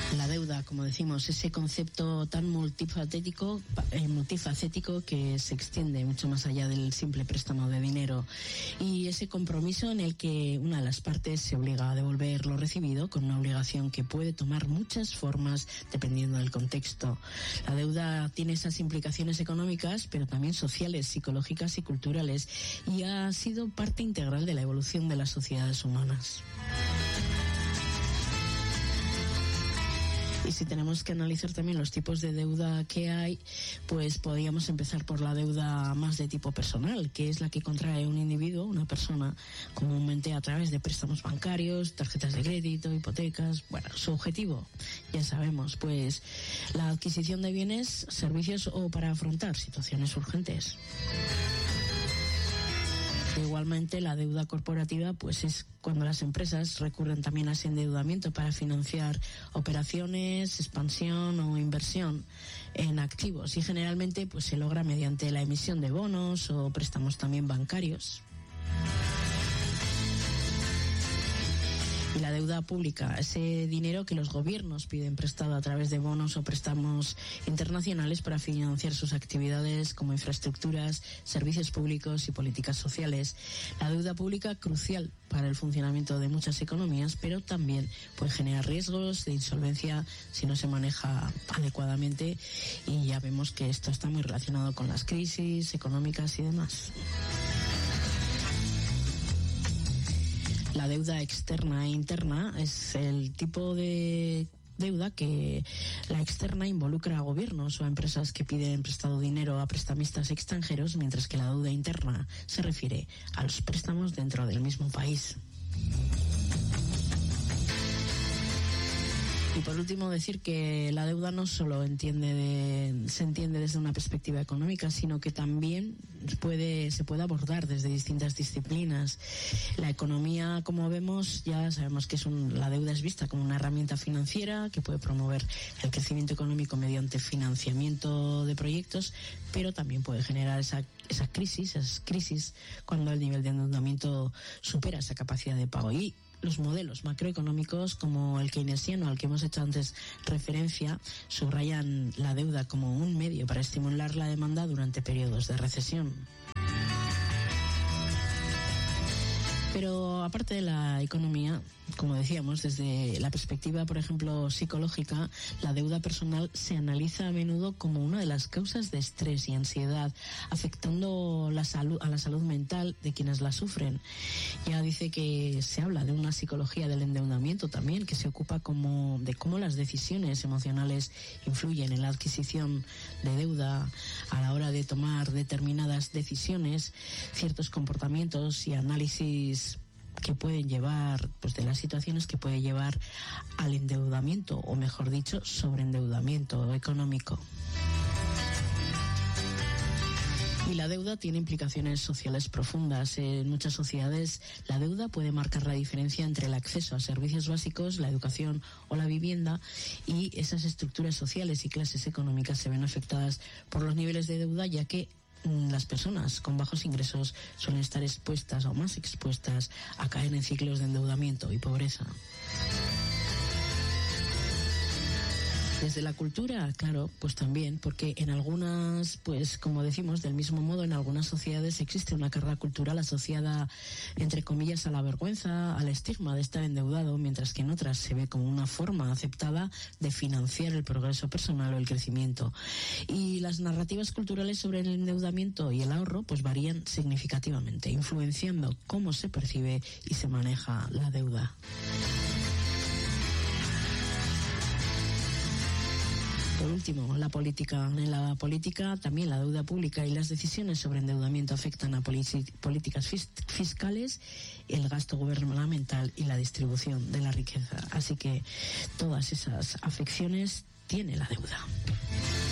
La deuda, como decimos, ese concepto tan multifacético que se extiende mucho más allá del simple préstamo de dinero, y ese compromiso en el que una de las partes se obliga a devolver lo recibido, con una obligación que puede tomar muchas formas dependiendo del contexto. La deuda tiene esas implicaciones económicas, pero también sociales, psicológicas y culturales, y ha sido parte integral de la evolución de las sociedades humanas. Y si tenemos que analizar también los tipos de deuda que hay, pues podríamos empezar por la deuda más de tipo personal, que es la que contrae un individuo, una persona, comúnmente a través de préstamos bancarios, tarjetas de crédito, hipotecas. Bueno, su objetivo, ya sabemos, pues la adquisición de bienes, servicios o para afrontar situaciones urgentes. Igualmente, la deuda corporativa pues es cuando las empresas recurren también a ese endeudamiento para financiar operaciones, expansión o inversión en activos, y generalmente pues se logra mediante la emisión de bonos o préstamos también bancarios. Y la deuda pública, ese dinero que los gobiernos piden prestado a través de bonos o préstamos internacionales para financiar sus actividades como infraestructuras, servicios públicos y políticas sociales. La deuda pública, crucial para el funcionamiento de muchas economías, pero también puede generar riesgos de insolvencia si no se maneja adecuadamente, y ya vemos que esto está muy relacionado con las crisis económicas y demás. La deuda externa e interna es el tipo de deuda que la externa involucra a gobiernos o a empresas que piden prestado dinero a prestamistas extranjeros, mientras que la deuda interna se refiere a los préstamos dentro del mismo país. Y por último, decir que la deuda no solo se entiende desde una perspectiva económica, sino que también se puede abordar desde distintas disciplinas. La economía, como vemos, ya sabemos que la deuda es vista como una herramienta financiera que puede promover el crecimiento económico mediante financiamiento de proyectos, pero también puede generar esas crisis cuando el nivel de endeudamiento supera esa capacidad de pago. Y los modelos macroeconómicos, como el keynesiano al que hemos hecho antes referencia, subrayan la deuda como un medio para estimular la demanda durante periodos de recesión. Pero aparte de la economía, como decíamos, desde la perspectiva, por ejemplo, psicológica, la deuda personal se analiza a menudo como una de las causas de estrés y ansiedad, afectando a la salud mental de quienes la sufren. Ya dice que se habla de una psicología del endeudamiento también, que se ocupa de cómo las decisiones emocionales influyen en la adquisición de deuda a la hora de tomar determinadas decisiones, ciertos comportamientos y análisis que pueden llevar, pues de las situaciones que puede llevar al endeudamiento, o mejor dicho, sobreendeudamiento económico. Y la deuda tiene implicaciones sociales profundas. En muchas sociedades la deuda puede marcar la diferencia entre el acceso a servicios básicos, la educación o la vivienda, y esas estructuras sociales y clases económicas se ven afectadas por los niveles de deuda, ya que las personas con bajos ingresos suelen estar expuestas o más expuestas a caer en ciclos de endeudamiento y pobreza. Desde la cultura, claro, pues también, porque en algunas, pues como decimos, del mismo modo, en algunas sociedades existe una carga cultural asociada, entre comillas, a la vergüenza, al estigma de estar endeudado, mientras que en otras se ve como una forma aceptada de financiar el progreso personal o el crecimiento. Y las narrativas culturales sobre el endeudamiento y el ahorro pues varían significativamente, influenciando cómo se percibe y se maneja la deuda. Por último, la política. En la política también la deuda pública y las decisiones sobre endeudamiento afectan a políticas fiscales, el gasto gubernamental y la distribución de la riqueza. Así que todas esas afecciones tiene la deuda.